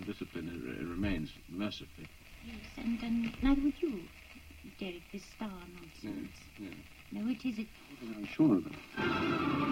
discipline remains, mercifully. Yes, and neither would you, Derek, this star nonsense. Yes. No, it isn't. I'm sure of that.